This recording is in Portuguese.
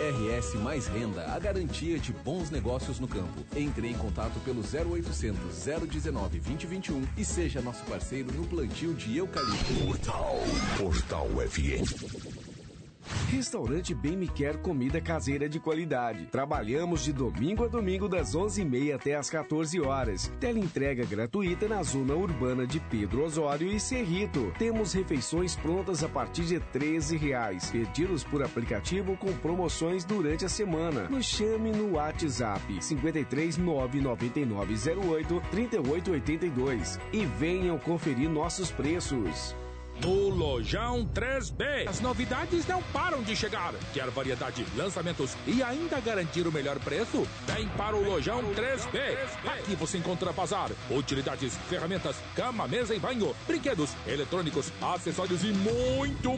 RS Mais Renda, a garantia de bons negócios no campo. Entre em contato pelo 0800 019 2021 e seja nosso parceiro no plantio de eucalipto. Portal FM. Restaurante Bem Me Quer Comida Caseira de Qualidade. Trabalhamos de domingo a domingo das 11h30 até as 14 horas. Teleentrega gratuita na zona urbana de Pedro Osório e Cerrito. Temos refeições prontas a partir de R$13. Pedidos por aplicativo com promoções durante a semana. Nos chame no WhatsApp 53 99908 3882 e venham conferir nossos preços. No Lojão 3B, as novidades não param de chegar. Quer variedade, lançamentos e ainda garantir o melhor preço? Vem para o Lojão 3B. Aqui você encontra bazar, utilidades, ferramentas, cama, mesa e banho, brinquedos, eletrônicos, acessórios e muito